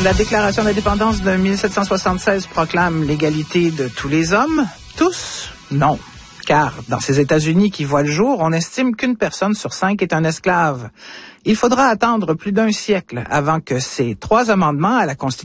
La Déclaration d'indépendance de 1776 proclame l'égalité de tous les hommes. Tous? Non. Car dans ces États-Unis qui voient le jour, on estime qu'une personne sur 5 est un esclave. Il faudra attendre plus d'1 siècle avant que ces 3 amendements à la Constitution